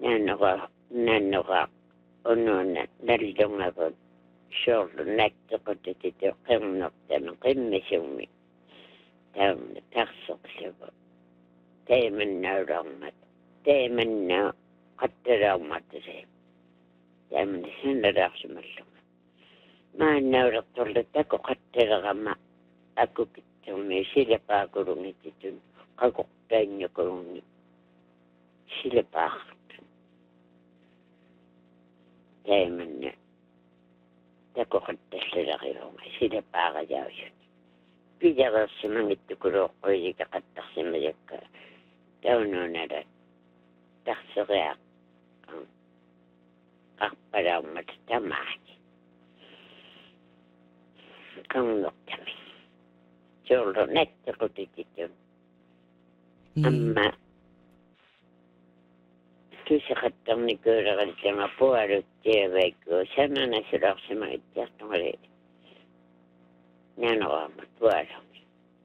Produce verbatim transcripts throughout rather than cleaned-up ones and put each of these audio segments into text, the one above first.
Nanuqa nanuqa ununa nallungagut shorlu nattequtititu qimnertami qimmisummi taamna tarsoqlugu taimannaulormat taimanna qattalaarmatuse taamna sinnalarsumalluga maannaulertorlutaku qattalerama akukitturmi silapaakulungititun qakoqtaanñukulungi silapaaq taimanna takoqattallalarionga silapaaqajausut pijareersimangittukuloqquyika qattarsimajakka taununala tarseриaq qarpalaarmat tamaaki kannertami jorlu nattequtititun amma kisiqattarnikuulerallama pualuttiavaikku sananasulaarsimagittiartumali naanoraammat pualumi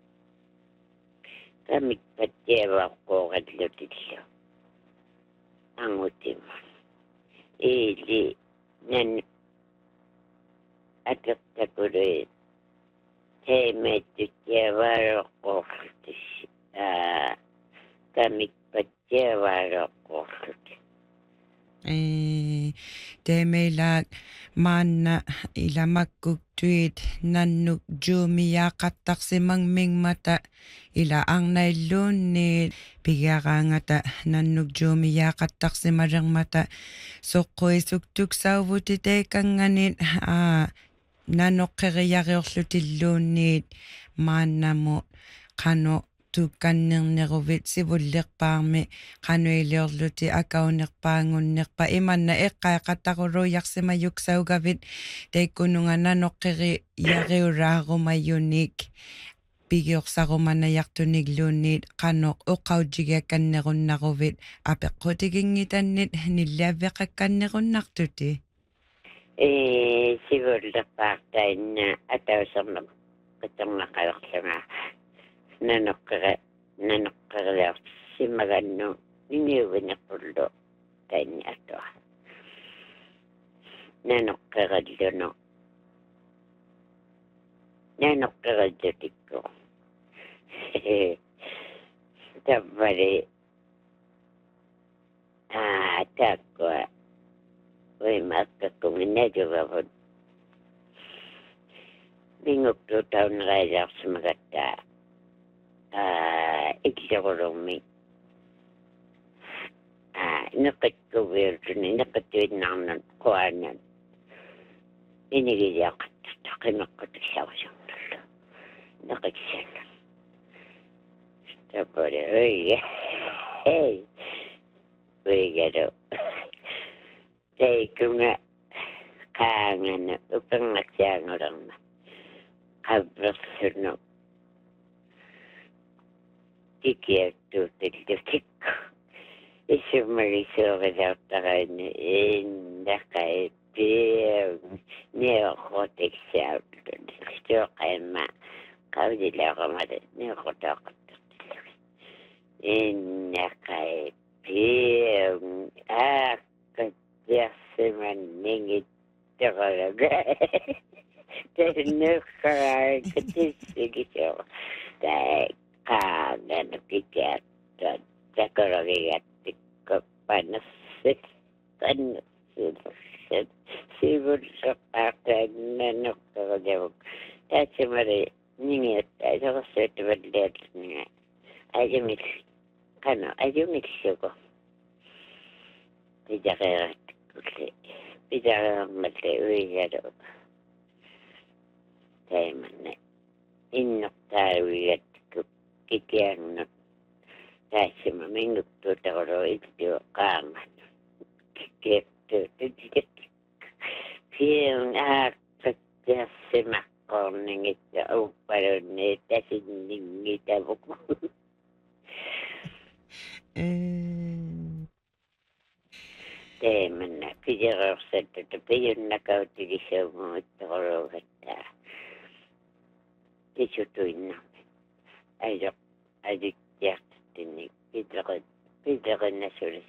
kamikpattiavaaqquuqallutillu angutimma iili nan atertakului taimeettuttiavaaloqqorlutis aa kamikpattiavaaloqqorlut Eh, temeilak maanna ilamakkuk tuit nannuk juumiyaaqattaqsimangmingmata ila arnailluunniit pigiaqaangata nannuk juumiyaaqattaqsimalermata soqquisuktuksauvutiteikkanganit aa nanoqqeriariorlutilluunniit maannamu qano tukkannerneruvit sivullerpaarmi qanuiliorluti akaunerpaangunnerpa imanna eqqaaqattaqulluiarsimajuksauгавит taikkununga nanoqqeri iariuraarumayunik pigiorsarumanayartunikluunniit qanoq uqautigiakkannerunnaruvit apeqqutiginngitannit nilliavveqakkannerunnartuti eh sivullerpaartainna atauserneq qatornaqalorlunga nanoqqere nanoqqeriarsimagannu niniuvinequllu tainni atua nanoqqerallunu nanoqqerallutikku tappali aa taakkua uimaakkakuminajugavut minguktuutaunnerailaarsimagattaa ikisaqulummi neqatkuviurtuni neqattuinnaarnat quaanat inigiliaqattata qimeqqutiksausungallu neqiksanna tapore oiga hey oigadu taikunga qaangana upangatsiaangulorma qabbersunnu tikiartuutillutikku исумалисуорилаартараани индакай пиу неохотиксаутун стуоқайма қавдилаарамат неохотаақаттартиллуги индакай пиу аақкатиарсиманнингиттералага тэннэххараа катиссигисоо тай qaangana pikiatta takaragigattikka panassit pannassit sivulleqaaqtaannannoqqerujavuk taatsimari nimiatta isoqassuuttavalliatninga ajumil qano ajumillugu pijaqirattikkulli pijaqiarmalli uigalu taimanna innoqtaaruigat kikianna taasima minguktuutaqulu ittiu qaangan kikiattuutit piun aaqqattiarsimaqqorningitta uppalunni tasinninngitavuk teemanna pijerersattuta piyunnakautigisauumuittaqulugattaa tisutuinnarmi ajoq ajiktiartattinnik pitleqit pitleqinnasulis